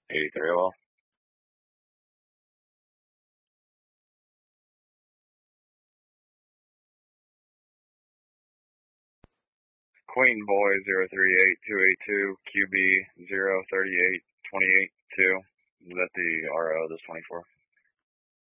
83 well. Queen Boy 038282 QB 03828 2. Is that the RO this 24?